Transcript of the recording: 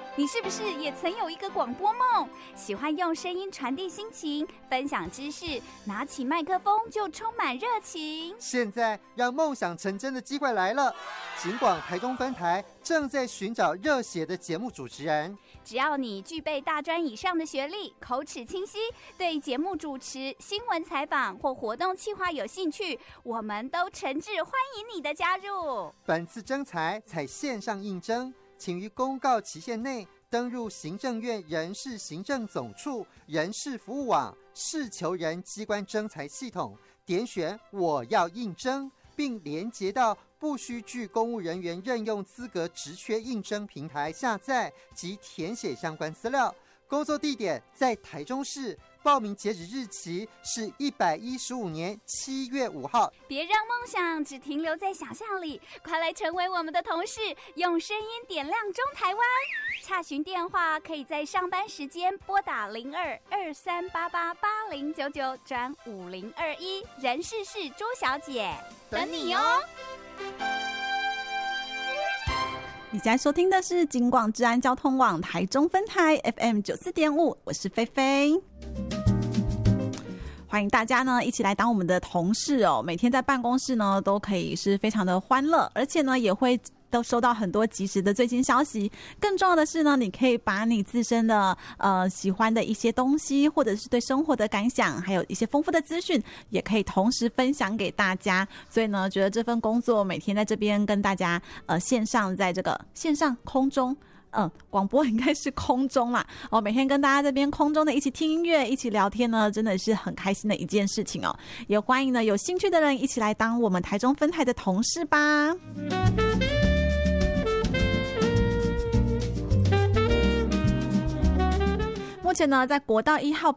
你是不是也曾有一个广播梦？喜欢用声音传递心情，分享知识，拿起麦克风就充满热情。 现在让梦想成真的机会来了，警广台中分台正在寻找热血的节目主持人。 只要你具备大专以上的学历，口齿清晰，对节目主持、新闻采访或活动企划有兴趣，我们都诚挚欢迎你的加入。 本次征才采线上应征，请于公告期限内登入行政院人事行政总处人事服务网事求人机关征才系统，点选我要应征，并连结到不需具公务人员任用资格职缺应征平台下载及填写相关资料。工作地点在台中市，报名截止日期是115年7月5号。 别让梦想只停留在想象里，快来成为我们的同事，用声音点亮中台湾。洽询电话可以在上班时间拨打02-2388-8099转5021，人事是朱小姐，等你哦。 你现在收听的是警广治安交通网台中分台 FM94.5， 我是菲菲。欢迎大家呢一起来当我们的同事哦，每天在办公室呢都可以是非常的欢乐，而且呢也会都收到很多及时的最新消息。更重要的是呢，你可以把你自身的喜欢的一些东西，或者是对生活的感想，还有一些丰富的资讯，也可以同时分享给大家。所以呢，觉得这份工作每天在这边跟大家线上，在这个线上空中。广播应该是空中啦哦，每天跟大家这边空中的一起听音乐，一起聊天呢，真的是很开心的一件事情哦。也欢迎呢有兴趣的人一起来当我们台中分台的同事吧。目前呢，在国道1号